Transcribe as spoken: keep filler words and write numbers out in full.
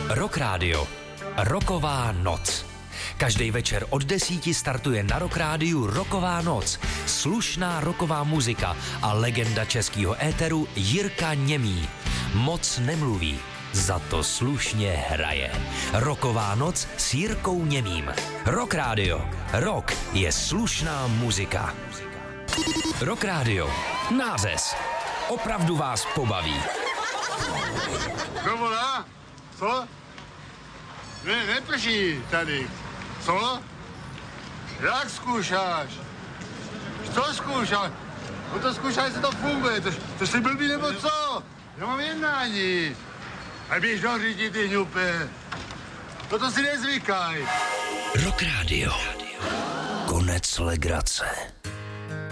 Rock Radio. Rocková noc. Každý večer od desíti startuje na Rock Rádiu Rocková noc. Slušná rocková muzika a legenda českého éteru Jirka Němý. Moc nemluví, za to slušně hraje. Rocková noc s Jirkou Němým. Rock Radio. Rock je slušná muzika. Rock Radio. Nářez. Opravdu vás pobaví. Kdo volá? Co? Ne, neprší tady. Co? Jak zkoušáš? Co zkoušáš? No to zkoušáš, jestli to funguje. To, to jsi blbý nebo co? Já mám jednání. A běž do řidi, ty hňupe. Toto si nezvykaj. Rock Radio. Konec legrace.